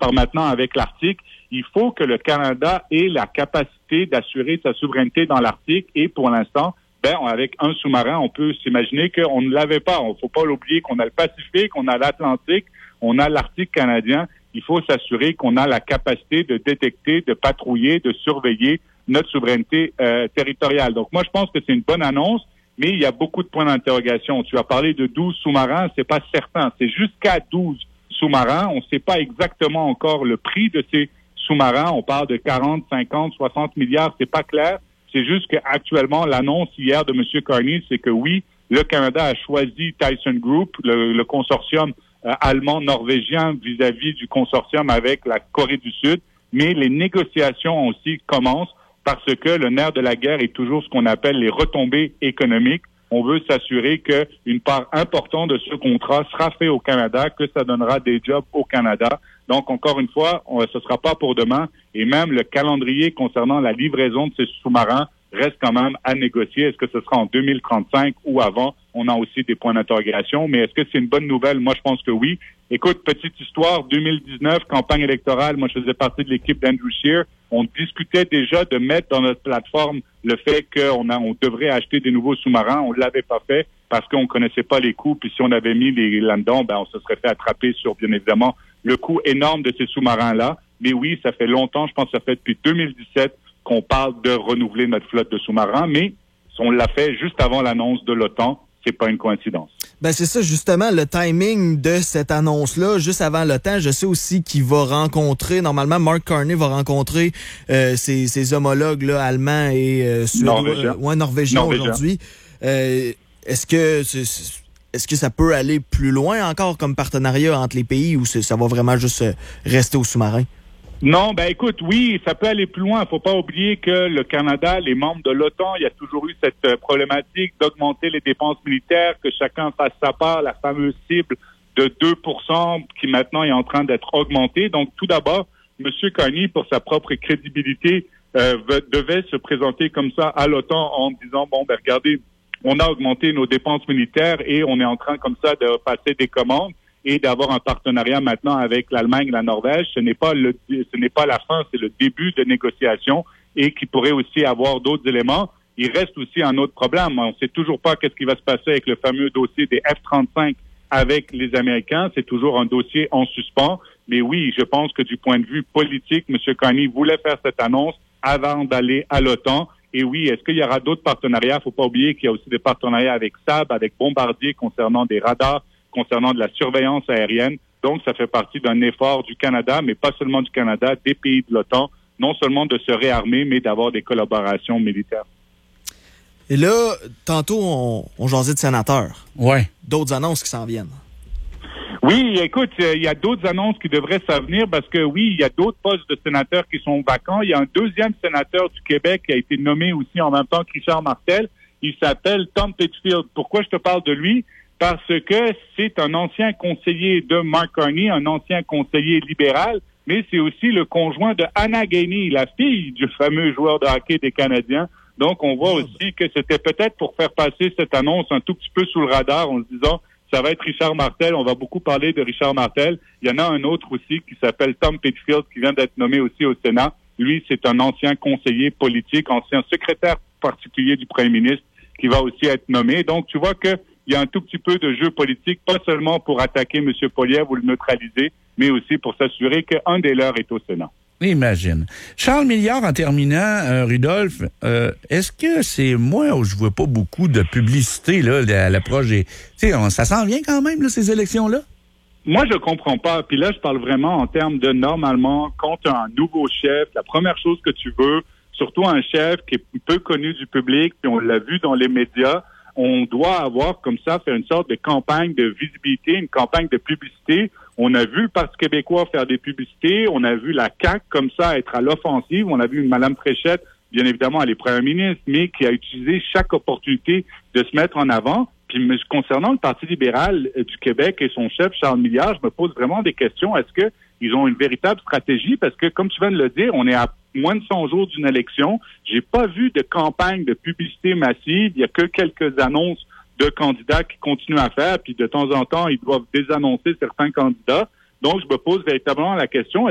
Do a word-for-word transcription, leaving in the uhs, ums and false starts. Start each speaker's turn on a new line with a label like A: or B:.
A: par maintenant avec l'Arctique. Il faut que le Canada ait la capacité d'assurer sa souveraineté dans l'Arctique et pour l'instant, ben, avec un sous-marin, on peut s'imaginer qu'on ne l'avait pas. Il ne faut pas l'oublier qu'on a le Pacifique, on a l'Atlantique, on a l'Arctique canadien. Il faut s'assurer qu'on a la capacité de détecter, de patrouiller, de surveiller notre souveraineté euh, territoriale. Donc moi, je pense que c'est une bonne annonce, mais il y a beaucoup de points d'interrogation. Tu as parlé de douze sous-marins, c'est pas certain. C'est jusqu'à douze sous-marins. On ne sait pas exactement encore le prix de ces sous-marins. On parle de quarante, cinquante, soixante milliards, c'est pas clair. C'est juste qu'actuellement, l'annonce hier de M. Carney, c'est que oui, le Canada a choisi Tyson Group, le, le consortium euh, allemand-norvégien vis-à-vis du consortium avec la Corée du Sud, mais les négociations aussi commencent parce que le nerf de la guerre est toujours ce qu'on appelle les retombées économiques. On veut s'assurer qu'une part importante de ce contrat sera fait au Canada, que ça donnera des jobs au Canada. Donc, encore une fois, on, ce ne sera pas pour demain. Et même le calendrier concernant la livraison de ces sous-marins reste quand même à négocier. Est-ce que ce sera en deux mille trente-cinq ou avant? On a aussi des points d'interrogation. Mais est-ce que c'est une bonne nouvelle? Moi, je pense que oui. Écoute, petite histoire, deux mille dix-neuf, campagne électorale, moi, je faisais partie de l'équipe d'Andrew Scheer. On discutait déjà de mettre dans notre plateforme le fait qu'on a, on devrait acheter des nouveaux sous-marins. On ne l'avait pas fait parce qu'on ne connaissait pas les coûts. Puis si on avait mis les là-dedans, ben, on se serait fait attraper sur, bien évidemment, le coût énorme de ces sous-marins-là. Mais oui, ça fait longtemps, je pense que ça fait depuis deux mille dix-sept qu'on parle de renouveler notre flotte de sous-marins. Mais on l'a fait juste avant l'annonce de l'OTAN. C'est pas une coïncidence.
B: Ben c'est ça, justement, le timing de cette annonce-là, juste avant l'OTAN, je sais aussi qu'il va rencontrer, normalement, Mark Carney va rencontrer euh, ses, ses homologues là, allemands et euh, suédois,
A: norvégiens
B: euh, ouais, norvégiens
A: Norvégien.
B: aujourd'hui. Euh, est-ce que c'est, est-ce que ça peut aller plus loin encore comme partenariat entre les pays ou ça va vraiment juste rester au sous-marin?
A: Non, ben écoute, oui, ça peut aller plus loin. Il faut pas oublier que le Canada, les membres de l'OTAN, il y a toujours eu cette euh, problématique d'augmenter les dépenses militaires, que chacun fasse sa part, la fameuse cible de deux pour cent qui maintenant est en train d'être augmentée. Donc tout d'abord, M. Carney, pour sa propre crédibilité, euh, devait se présenter comme ça à l'OTAN en disant, bon, ben regardez, on a augmenté nos dépenses militaires et on est en train comme ça de passer des commandes. Et d'avoir un partenariat maintenant avec l'Allemagne et la Norvège, ce n'est pas le, ce n'est pas la fin, c'est le début de négociations et qui pourrait aussi avoir d'autres éléments. Il reste aussi un autre problème. On ne sait toujours pas qu'est-ce qui va se passer avec le fameux dossier des F trente-cinq avec les Américains. C'est toujours un dossier en suspens. Mais oui, je pense que du point de vue politique, M. Carney voulait faire cette annonce avant d'aller à l'OTAN. Et oui, est-ce qu'il y aura d'autres partenariats? Il ne faut pas oublier qu'il y a aussi des partenariats avec Saab, avec Bombardier concernant des radars, concernant de la surveillance aérienne. Donc, ça fait partie d'un effort du Canada, mais pas seulement du Canada, des pays de l'OTAN, non seulement de se réarmer, mais d'avoir des collaborations militaires.
B: Et là, tantôt, on, on jasait de sénateurs.
C: Ouais.
B: D'autres annonces qui s'en viennent.
A: Oui, écoute, il y a d'autres annonces qui devraient s'en venir parce que oui, il y a d'autres postes de sénateurs qui sont vacants. Il y a un deuxième sénateur du Québec qui a été nommé aussi en même temps que Richard Martel. Il s'appelle Tom Pittsfield. Pourquoi je te parle de lui? Parce que c'est un ancien conseiller de Mark Carney, un ancien conseiller libéral, mais c'est aussi le conjoint de Anna Gainey, la fille du fameux joueur de hockey des Canadiens. Donc, on voit aussi que c'était peut-être pour faire passer cette annonce un tout petit peu sous le radar en se disant, ça va être Richard Martel, on va beaucoup parler de Richard Martel. Il y en a un autre aussi qui s'appelle Tom Pittsfield, qui vient d'être nommé aussi au Sénat. Lui, c'est un ancien conseiller politique, ancien secrétaire particulier du premier ministre, qui va aussi être nommé. Donc, tu vois que il y a un tout petit peu de jeu politique, pas seulement pour attaquer M. Poilievre ou le neutraliser, mais aussi pour s'assurer qu'un des leurs est au Sénat.
C: Imagine. Charles Milliard, en terminant, euh, Rudolph, euh, est-ce que c'est moi où je vois pas beaucoup de publicité là à l'approche des... Tu sais, on, ça s'en vient quand même, là, ces élections-là?
A: Moi, je comprends pas. Puis là, je parle vraiment en termes de, normalement, quand tu as un nouveau chef, la première chose que tu veux, surtout un chef qui est peu connu du public, puis on l'a vu dans les médias, on doit avoir comme ça, faire une sorte de campagne de visibilité, une campagne de publicité. On a vu le Parti québécois faire des publicités. On a vu la C A Q comme ça être à l'offensive. On a vu Mme Fréchette, bien évidemment, elle est première ministre, mais qui a utilisé chaque opportunité de se mettre en avant. Puis concernant le Parti libéral du Québec et son chef, Charles Milliard, je me pose vraiment des questions. Est-ce que ils ont une véritable stratégie? Parce que, comme tu viens de le dire, on est à moins de cent jours d'une élection. J'ai pas vu de campagne de publicité massive. Il y a que quelques annonces de candidats qui continuent à faire. Puis de temps en temps, ils doivent désannoncer certains candidats. Donc, je me pose véritablement la question,